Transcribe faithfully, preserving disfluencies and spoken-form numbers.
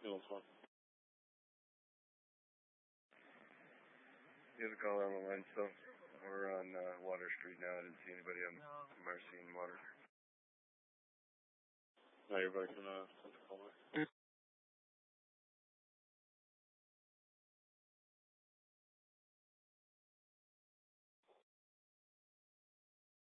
You want one? You have a call on the line, so we're on uh, Water Street now. I didn't see anybody on no. Marcy and Water. No, you're back in uh, Central Colorado.